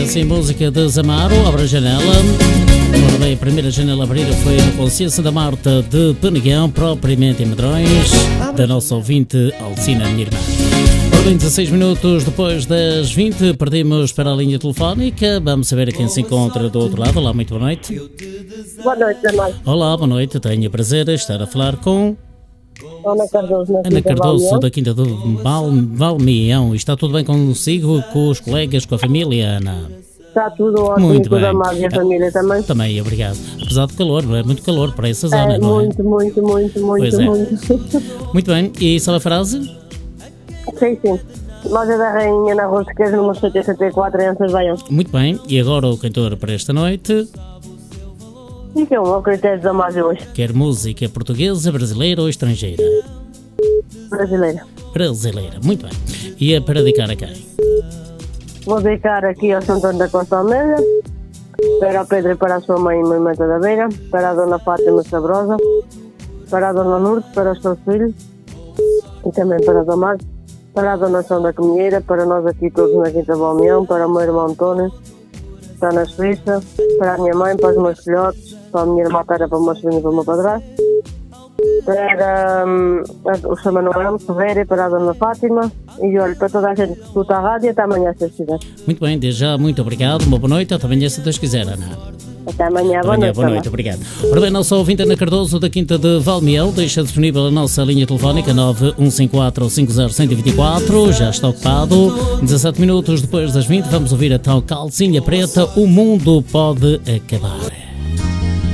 Assim, música de Zamaro, abre a janela. Ora bem, a primeira janela a abrir foi a Consciência da Marta de Penegão, propriamente em Medrões, da nossa ouvinte Alcina, minha irmã. Ora bem, 16 minutos depois das 20, partimos para a linha telefónica. Vamos saber quem se encontra do outro lado. Olá, muito boa noite. Boa noite, Daniel. Olá, boa noite. Tenho o prazer de estar a falar com Ana Cardoso, Ana Cardoso, da Quinta do Valmião. Está tudo bem consigo, com os colegas, com a família, Ana? Está tudo ótimo. Muito e bem. a Mar e a família também? Também, obrigado. Apesar de calor, é muito calor para essa zona, É, não é? muito. Pois é. Muito. Muito bem, e só a frase? Sim. Loja da Rainha, na Rua Esquerda, número 74, em Anças. Muito bem, e agora o cantor para esta noite? E que é um critério da Mar de hoje? Quer música portuguesa, brasileira ou estrangeira? Brasileira. Brasileira, muito bem. E é para dedicar a quem? Vou dedicar aqui ao Santo Antônio da Costa Almeida, para o Pedro e para a sua mãe, Moimenta da Beira, para a Dona Fátima Sabrosa, para a Dona Lourdes, para os seus filhos, e também para a Dona Marta, para a Donação da Cominheira, para nós aqui todos na Quinta Balmeão, para o meu irmão António, que está na Suíça, para a minha mãe, para os meus filhotes, para a minha irmã Tara, para o meu sobrinho e para o meu padrasto, para o Sr. Manuel Ferreira, para a Dona Fátima, e olha, para toda a gente que escuta a rádio, até amanhã, se Deus quiser. Muito bem, desde já, muito obrigado, uma boa noite, até amanhã, se Deus quiser, Ana. Até amanhã, Boa noite, obrigado. Ora bem, nossa ouvinte Ana Cardoso, da Quinta de Valmiel, deixa disponível a nossa linha telefónica 915450124, já está ocupado. 17 minutos depois das 20, vamos ouvir a tal calcinha preta, O Mundo Pode Acabar.